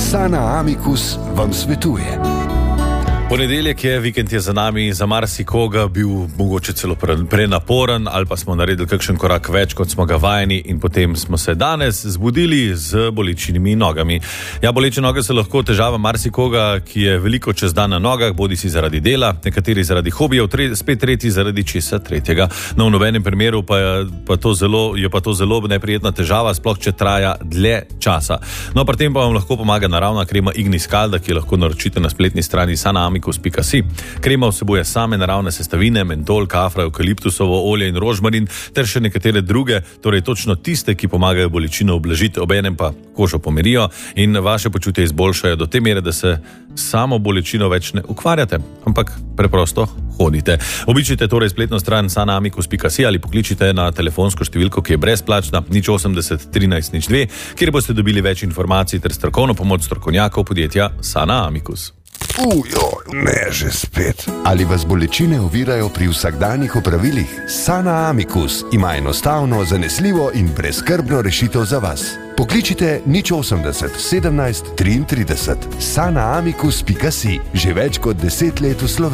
Sana Amicus vam svetuje. Ponedeljek je, vikend je za nami, za marsikoga bil mogoče celo prenaporen ali pa smo naredili kakšen korak več, kot smo ga vajeni in potem smo se danes zbudili z bolečinimi nogami. Ja, boleče noge so lahko težava marsikoga, ki je veliko čez dan na nogah, bodi si zaradi dela, nekateri zaradi hobijev, spet tretji zaradi česa tretjega. No, v nobenem primeru je pa to zelo neprijetna težava, sploh če traja dlje časa. No, pri tem pa vam lahko pomaga naravna krema Ignis Calda, ki jo lahko naročite na spletni strani sanamicus.si. Krema vsebuje same naravne sestavine, mentol, kafra, evkaliptusovo olje in rožmarin ter še nekatere druge, torej točno tiste, ki pomagajo bolečino ublažiti, obenem pa kožo pomirijo in vaše počutje izboljšajo do te mere, da se samo bolečino več ne ukvarjate, ampak preprosto hodite. Obiščite torej spletno stran sanamicus.si ali pokličite na telefonsko številko, ki je brezplačna 080 13 02, kjer boste dobili več informacij ter strokovno pomoč strokovnjakov podjetja Sana Amicus. Ne že spet. Ali vas bolečine ovirajo pri vsakdanjih opravilih? Sana Amicus ima enostavno, zanesljivo in brezskrbno rešitev za vas. Pokličite 080 17 33. Sanamicus.si. Že več kot 10 let v Sloveniji.